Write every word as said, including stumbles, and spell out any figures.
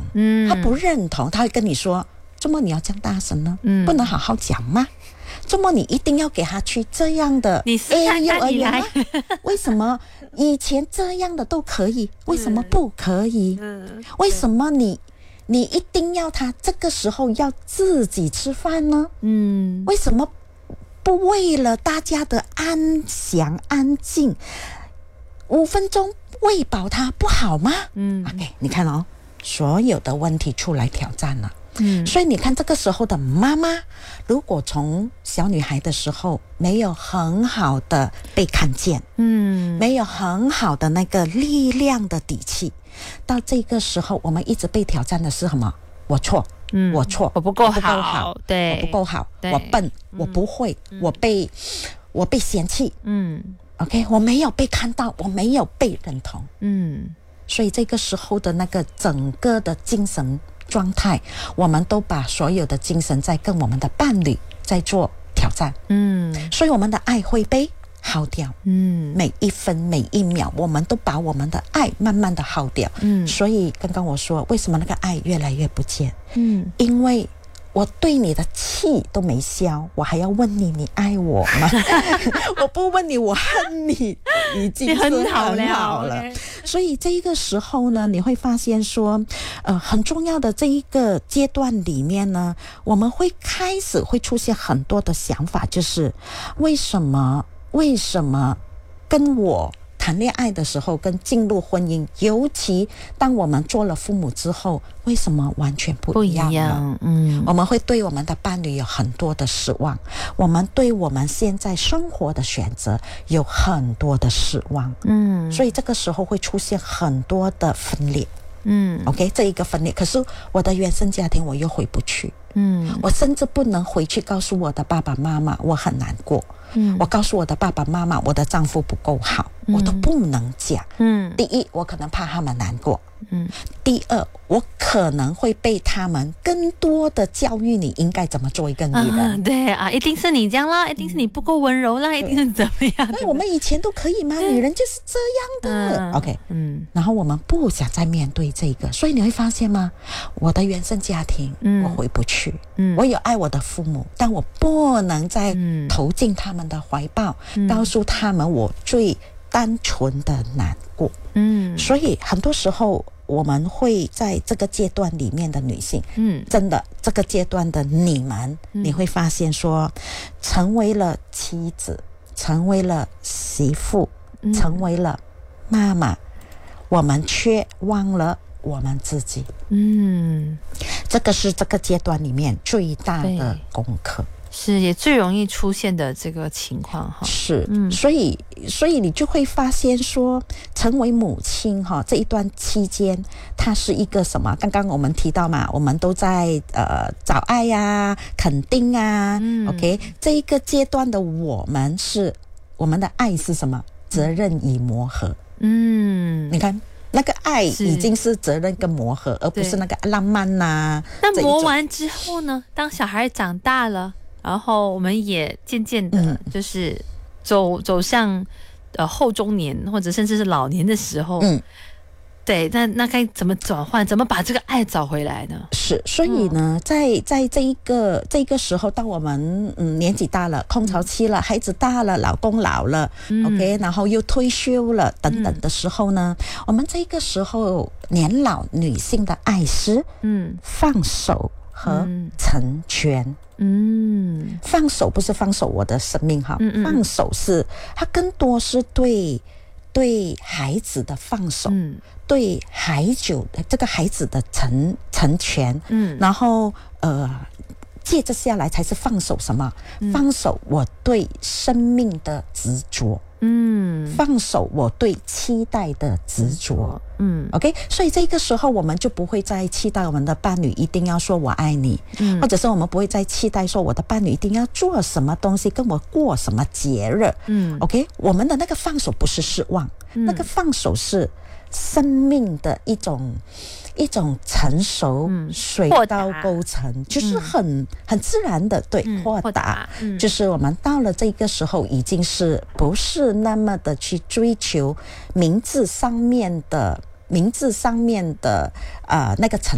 嗯， 他不认同，他会跟你说，怎么你要这样大声呢？嗯，不能好好讲吗？怎么你一定要给他去这样的 A 幼儿园吗？为什么以前这样的都可以，为什么不可以？嗯，为什么你你一定要他这个时候要自己吃饭呢？嗯，为什么不为了大家的安详安静，五分钟喂饱他不好吗？嗯 ，OK， 你看哦，所有的问题出来挑战了。嗯，所以你看这个时候的妈妈，如果从小女孩的时候没有很好的被看见，嗯，没有很好的那个力量的底气，到这个时候我们一直被挑战的是什么？我错，嗯，我错， 我不够好， 我不够好， 对， 我不够好，我笨，我不会，嗯，我被我被嫌弃，嗯 ，OK， 我没有被看到，我没有被认同，嗯，所以这个时候的那个整个的精神状态，我们都把所有的精神在跟我们的伴侣在做挑战，嗯，所以我们的爱会被耗掉，嗯，每一分每一秒，我们都把我们的爱慢慢的耗掉，嗯，所以刚刚我说，为什么那个爱越来越不见？嗯，因为我对你的气都没消，我还要问你，你爱我吗？我不问你，我恨你，已经是很好了。好了所以这一个时候呢，你会发现说，呃，很重要的这一个阶段里面呢，我们会开始会出现很多的想法，就是为什么？为什么跟我谈恋爱的时候，跟进入婚姻，尤其当我们做了父母之后，为什么完全不一样了？不一样，嗯，我们会对我们的伴侣有很多的失望，我们对我们现在生活的选择有很多的失望，嗯，所以这个时候会出现很多的分裂，嗯 ，OK， 这一个分裂，可是我的原生家庭我又回不去，嗯，我甚至不能回去告诉我的爸爸妈妈我很难过。嗯，我告诉我的爸爸妈妈，我的丈夫不够好，嗯，我都不能讲。嗯，第一，我可能怕他们难过。嗯，第二，我可能会被他们更多的教育你应该怎么做一个女人。 啊对啊，一定是你这样啦，一定是你不够温柔啦，一定是怎么样？ 那我们以前都可以吗？女人就是这样的。嗯、OK， 嗯，然后我们不想再面对这个，所以你会发现吗？我的原生家庭，嗯，我回不去。嗯，我有爱我的父母，但我不能再投进他们的怀抱，嗯，告诉他们我最单纯的难过。嗯，所以很多时候我们会在这个阶段里面的女性，嗯，真的这个阶段的你们，嗯，你会发现说，成为了妻子，成为了媳妇，嗯，成为了妈妈，我们却忘了我们自己。嗯，这个是这个阶段里面最大的功课。 是也最容易出现的这个情况哈， 是，嗯，所以所以你就会发现说，成为母亲哈这一段期间，它是一个什么？刚刚我们提到嘛，我们都在呃找爱呀、啊、肯定啊，嗯 ，OK， 这一个阶段的我们是我们的爱是什么？责任与磨合，嗯，你看。那个爱已经是责任跟磨合，而不是那个浪漫呐、啊。 那磨完之后呢？当小孩长大了，然后我们也渐渐的，就是走、嗯、走向呃后中年或者甚至是老年的时候，嗯，对，那那该怎么转换？怎么把这个爱找回来呢？ 是，所以呢，嗯、在在这一个这个时候，当我们嗯年纪大了，空巢期了，孩子大了，老公老了、嗯、，OK， 然后又退休了等等的时候呢，嗯、我们这个时候年老女性的爱是嗯放手和成全。嗯，放手不是放手我的生命哈，嗯嗯放手是它更多是对对孩子的放手，嗯，对孩子这个孩子的成成全，嗯，然后呃，接着下来才是放手什么？嗯、放手我对生命的执着。嗯，放手我对期待的执着，嗯 ，OK， 所以这个时候我们就不会再期待我们的伴侣一定要说我爱你，嗯，或者是我们不会再期待说我的伴侣一定要做什么东西跟我过什么节日，嗯 ，OK， 我们的那个放手不是失望，嗯、那个放手是生命的一种一种成熟，嗯、水到沟成，嗯、就是很很自然的对豁达，嗯、就是我们到了这个时候已经是不是那么的去追求名字上面的名字上面的呃那个成